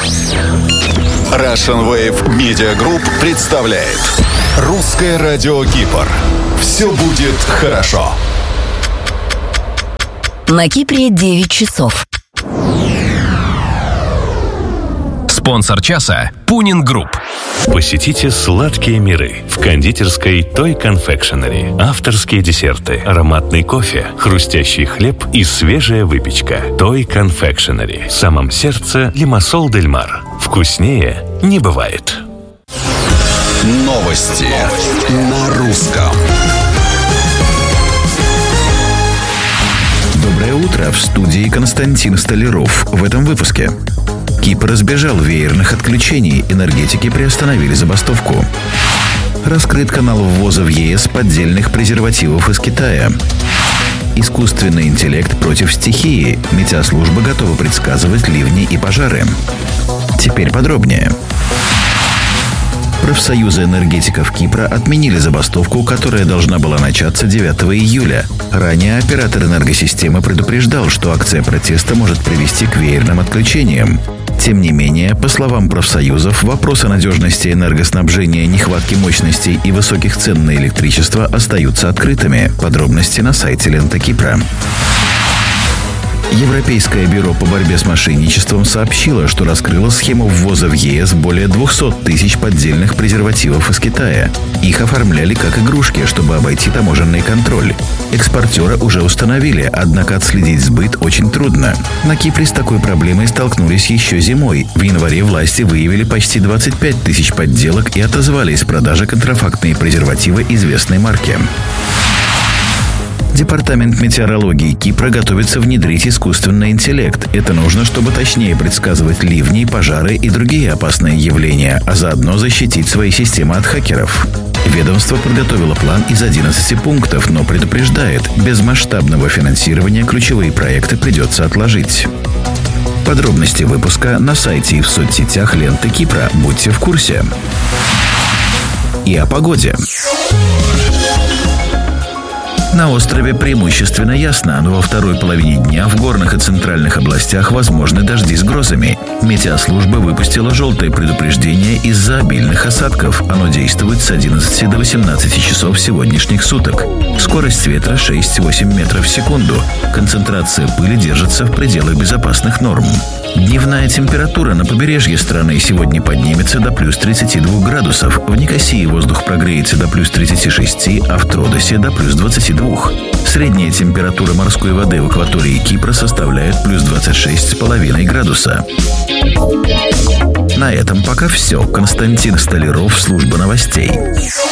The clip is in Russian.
Russian Wave Media Group представляет Русское радио Кипр. Все будет хорошо. На Кипре 9 часов. Спонсор часа – Пунин Групп. Посетите сладкие миры в кондитерской Той Confectionery. Авторские десерты, ароматный кофе, хрустящий хлеб и свежая выпечка. Той Confectionery. В самом сердце Лимассол дель Мар. Вкуснее не бывает. Новости на русском. Доброе утро, в студии Константин Столяров. В этом выпуске. Кипр избежал веерных отключений, энергетики приостановили забастовку. Раскрыт канал ввоза в ЕС поддельных презервативов из Китая. Искусственный интеллект против стихии. Метеослужба готова предсказывать ливни и пожары. Теперь подробнее. Профсоюзы энергетиков Кипра отменили забастовку, которая должна была начаться 9 июля. Ранее оператор энергосистемы предупреждал, что акция протеста может привести к веерным отключениям. Тем не менее, по словам профсоюзов, вопросы надежности энергоснабжения, нехватки мощностей и высоких цен на электричество остаются открытыми. Подробности на сайте Лента Кипра. Европейское бюро по борьбе с мошенничеством сообщило, что раскрыло схему ввоза в ЕС более 200 тысяч поддельных презервативов из Китая. Их оформляли как игрушки, чтобы обойти таможенный контроль. Экспортера уже установили, однако отследить сбыт очень трудно. На Кипре с такой проблемой столкнулись еще зимой. В январе власти выявили почти 25 тысяч подделок и отозвали из продажи контрафактные презервативы известной марки. Департамент метеорологии Кипра готовится внедрить искусственный интеллект. Это нужно, чтобы точнее предсказывать ливни, пожары и другие опасные явления, а заодно защитить свои системы от хакеров. Ведомство подготовило план из 11 пунктов, но предупреждает, без масштабного финансирования ключевые проекты придется отложить. Подробности выпуска на сайте и в соцсетях Ленты Кипра. Будьте в курсе. И о погоде. На острове преимущественно ясно, но во второй половине дня в горных и центральных областях возможны дожди с грозами. Метеослужба выпустила желтое предупреждение из-за обильных осадков. Оно действует с 11 до 18 часов сегодняшних суток. Скорость ветра 6-8 метров в секунду. Концентрация пыли держится в пределах безопасных норм. Дневная температура на побережье страны сегодня поднимется до плюс 32 градусов. В Никосии воздух прогреется до плюс 36, а в Тродосе до плюс 22. Средняя температура морской воды в акватории Кипра составляет плюс 26,5 градуса. На этом пока все. Константин Столяров, служба новостей.